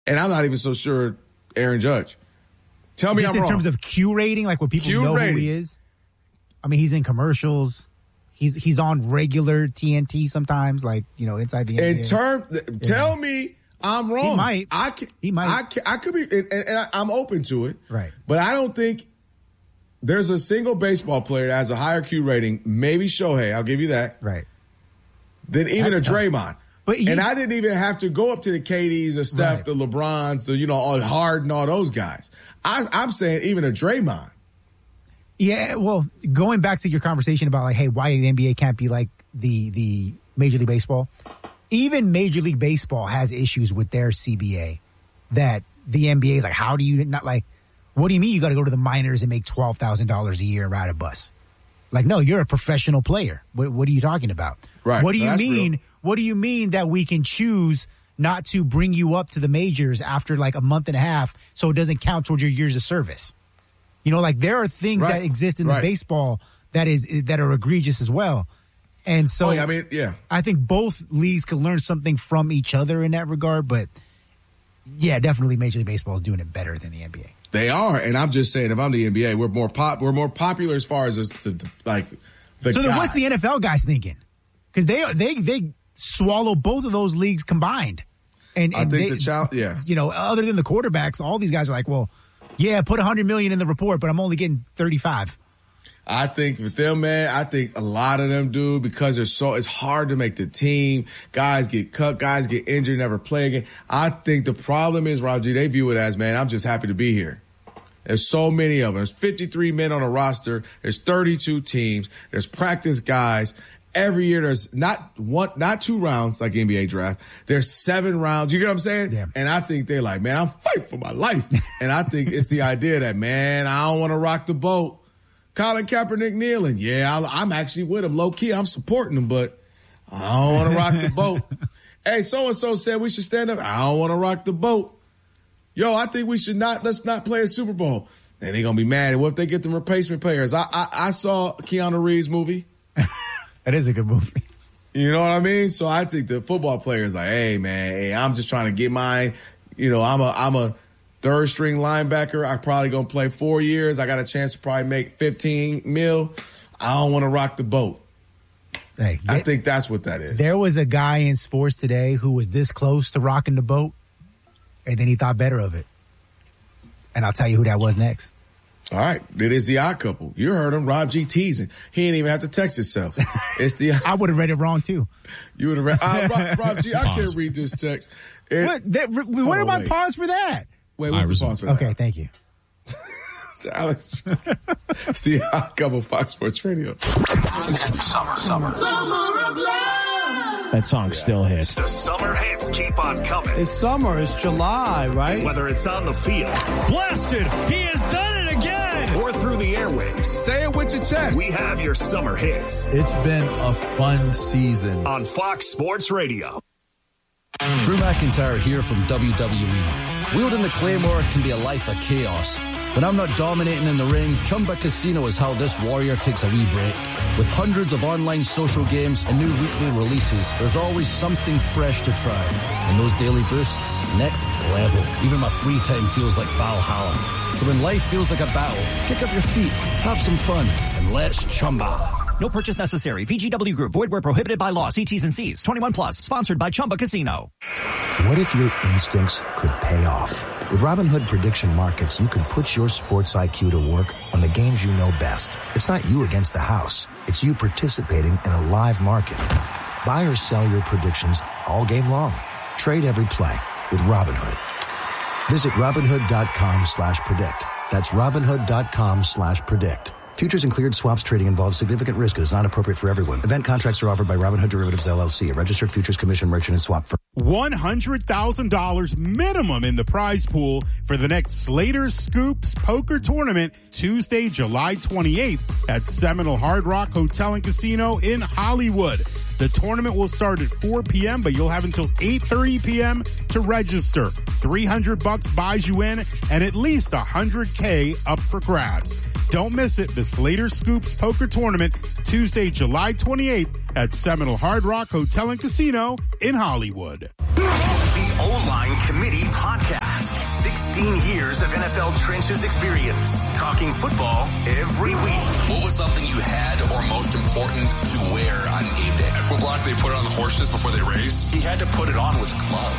And I'm not even so sure Aaron Judge. Tell me I'm wrong. In terms of Q rating, like what people know who he is? I mean, he's in commercials. He's on regular TNT sometimes, like, inside the NBA. Tell me I'm wrong. He might. I could be, and I'm open to it. Right. But I don't think there's a single baseball player that has a higher Q rating, maybe Shohei, I'll give you that. Right. Than even a Draymond. And I didn't even have to go up to the KDs or Steph, the LeBrons, all Harden, all those guys. I'm saying even a Draymond. Yeah, well, going back to your conversation about, like, hey, why the NBA can't be like the Major League Baseball, even Major League Baseball has issues with their CBA that the NBA is like, how do you not, like, what do you mean you got to go to the minors and make $12,000 a year and ride a bus? Like, no, you're a professional player. What are you talking about? Right. What do you mean? Real. What do you mean that we can choose not to bring you up to the majors after like a month and a half so it doesn't count towards your years of service? Like there are things that exist in the baseball that are egregious as well. And so I think both leagues can learn something from each other in that regard. But yeah, definitely Major League Baseball is doing it better than the NBA. They are, and I'm just saying, if I'm the NBA, we're more popular as far as the So then what's the NFL guys thinking? Because they swallow both of those leagues combined. And I think other than the quarterbacks, all these guys are like, well, yeah, put $100 million in the report, but I'm only getting 35. I think with them, man, I think a lot of them do because it's hard to make the team. Guys get cut, guys get injured, never play again. I think the problem is, Raji, they view it as, man, I'm just happy to be here. There's so many of them. There's 53 men on a roster. There's 32 teams. There's practice guys. Every year there's not 2 rounds like NBA draft. There's 7 rounds. You get what I'm saying? Yeah. And I think they're like, man, I'm fighting for my life. And I think it's the idea that, man, I don't want to rock the boat. Colin Kaepernick kneeling. Yeah, I'm actually with him. Low key, I'm supporting him, but I don't want to rock the boat. Hey, so-and-so said we should stand up. I don't want to rock the boat. Yo, I think we should let's not play a Super Bowl. And they're going to be mad. What if they get the replacement players? I saw Keanu Reeves movie. That is a good movie. You know what I mean? So I think the football players like, hey, man, I'm just trying to get mine. I'm a third string linebacker. I probably going to play 4 years. I got a chance to probably make $15 million. I don't want to rock the boat. Hey, I think that's what that is. There was a guy in sports today who was this close to rocking the boat, and then he thought better of it. And I'll tell you who that was next. All right. It is the Odd Couple. You heard him, Rob G teasing. He didn't even have to text himself. I would have read it wrong, too. You would have read. Rob G, I can't read this text. What am I paused for that? Wait, what's the pause for that? Okay, thank you. It's the Odd Couple, Fox Sports Radio. Summer of love. That song still hits. The summer hits keep on coming. It's summer. It's July, right? Whether it's on the field. Blasted. He has done it again. Or through the airwaves. Say it with your chest. We have your summer hits. It's been a fun season. On Fox Sports Radio. Drew McIntyre here from WWE. Wielding the Claymore can be a life of chaos. When I'm not dominating in the ring, Chumba Casino is how this warrior takes a wee break. With hundreds of online social games and new weekly releases, there's always something fresh to try. And those daily boosts, next level. Even my free time feels like Valhalla. So when life feels like a battle, kick up your feet, have some fun, and let's Chumba. No purchase necessary. VGW Group. Void where prohibited by law. See T's and C's. 21 plus. Sponsored by Chumba Casino. What if your instincts could pay off? With Robinhood Prediction Markets, you can put your sports IQ to work on the games you know best. It's not you against the house. It's you participating in a live market. Buy or sell your predictions all game long. Trade every play with Robinhood. Visit Robinhood.com/predict. That's Robinhood.com/predict. Futures and cleared swaps trading involves significant risk and is not appropriate for everyone. Event contracts are offered by Robinhood Derivatives LLC, a registered futures commission merchant and swap firm. $100,000 minimum in the prize pool for the next Slater Scoops Poker Tournament, Tuesday, July 28th at Seminole Hard Rock Hotel and Casino in Hollywood. The tournament will start at 4 p.m., but you'll have until 8:30 p.m. to register. $300 buys you in and at least $100K up for grabs. Don't miss it. The Slater Scoops Poker Tournament, Tuesday, July 28th at Seminole Hard Rock Hotel and Casino in Hollywood. The O-Line Committee Podcast. NFL Trenches experience, talking football every week. What was something you had or most important to wear on game day? At Foot Block, they put it on the horses before they race. He had to put it on with gloves.